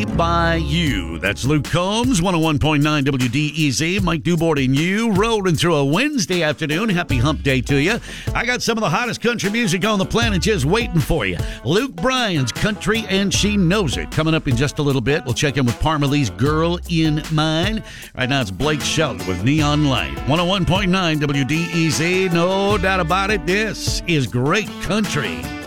by You. That's Luke Combs, 101.9 WDEZ. Mike Dubort and you rolling through a Wednesday afternoon. Happy hump day to you. I got some of the hottest country music on the planet just waiting for you. Luke Bryan's Country and She Knows It. Coming up in just a little bit. We'll check in with Parmalee's Girl in Mine. Right now it's Blake Shelton with Neon Light. 101.9 WDEZ. No doubt about it. This is great country.